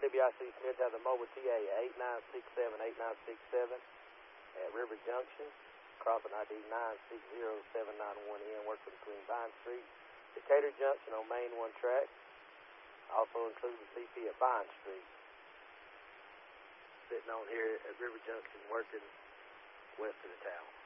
RWIC Smith have the mobile TA 8967 at River Junction, crossing ID 960791N, working between Vine Street, Decatur Junction on Main 1 track. Also includes the CP at Vine Street. Sitting on here at River Junction, working west of the town.